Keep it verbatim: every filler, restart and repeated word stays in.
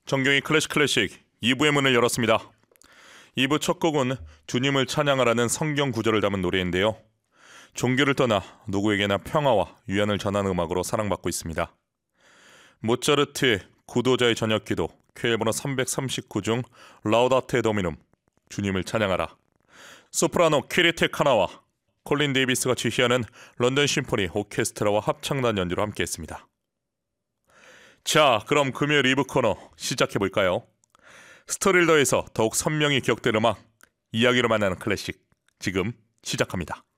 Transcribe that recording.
정경희 클래식 클래식 이 부의 문을 열었습니다. 이 부 첫 곡은 주님을 찬양하라는 성경 구절을 담은 노래인데요. 종교를 떠나 누구에게나 평화와 위안을 전하는 음악으로 사랑받고 있습니다. 모차르트의 구도자의 저녁기도 쾌일번호 삼백삼십구 중 라우다테 도미눔, 주님을 찬양하라. 소프라노 퀴리테 카나와 콜린 데이비스가 지휘하는 런던 심포니 오케스트라와 합창단 연주로 함께했습니다. 자, 그럼 금요일 이 부 코너 시작해볼까요? 스토리를 더해서 더욱 선명히 기억될 음악, 이야기로 만나는 클래식, 지금 시작합니다.